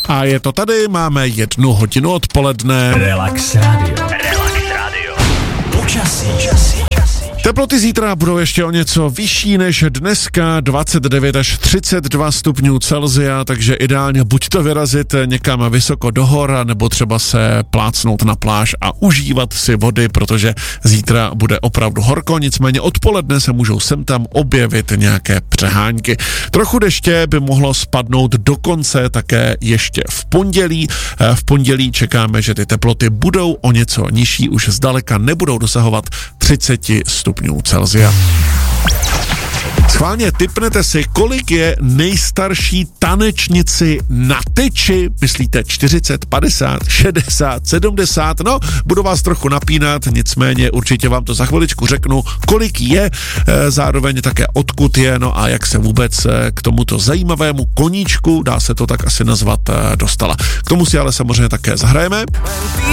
A je to tady, máme 1 hodinu odpoledne. Relax Radio. Počasí. Teploty zítra budou ještě o něco vyšší než dneska, 29 až 32 stupňů Celsia, takže ideálně buď to vyrazit někam vysoko do hor, nebo třeba se plácnout na pláž a užívat si vody, protože zítra bude opravdu horko, nicméně odpoledne se můžou sem tam objevit nějaké přehánky. Trochu deště by mohlo spadnout dokonce také ještě v pondělí. V pondělí čekáme, že ty teploty budou o něco nižší, už zdaleka nebudou dosahovat 30 stupňů Celsia. Schválně tipnete si, kolik je nejstarší tanečnici na tyči? Myslíte 40, 50, 60, 70? No, budu vás trochu napínat, nicméně určitě vám to za chviličku řeknu, kolik je, zároveň také odkud je, no a jak se vůbec k tomuto zajímavému koníčku, dá se to tak asi nazvat, dostala. K tomu si ale samozřejmě také zahrajeme.